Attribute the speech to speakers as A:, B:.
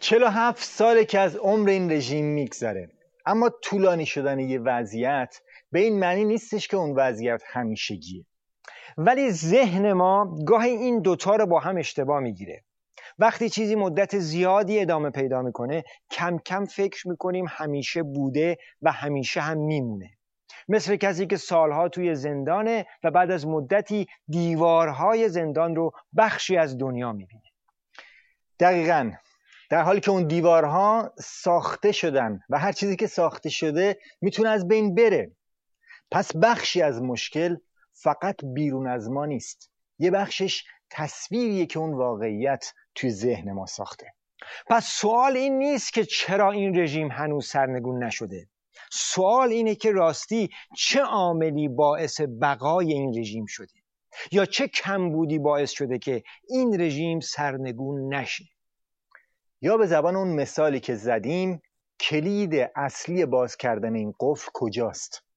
A: 47 ساله که از عمر این رژیم میگذره، اما طولانی شدن یه وضعیت به این معنی نیستش که اون وضعیت همیشگیه. ولی ذهن ما گاهی این دوتا رو با هم اشتباه میگیره. وقتی چیزی مدت زیادی ادامه پیدا میکنه کم کم فکر میکنیم همیشه بوده و همیشه هم میمونه. مثل کسی که سالها توی زندانه و بعد از مدتی دیوارهای زندان رو بخشی از دنیا میبینه. دقیقاً در حالی که اون دیوارها ساخته شدن و هر چیزی که ساخته شده میتونه از بین بره. پس بخشی از مشکل فقط بیرون از ما نیست، یه بخشش تصویریه که اون واقعیت توی ذهن ما ساخته. پس سوال این نیست که چرا این رژیم هنوز سرنگون نشده. سوال اینه که راستی چه عاملی باعث بقای این رژیم شده یا چه کمبودی باعث شده که این رژیم سرنگون نشه. یا به زبان اون مثالی که زدیم، کلید اصلی باز کردن این قفل کجاست؟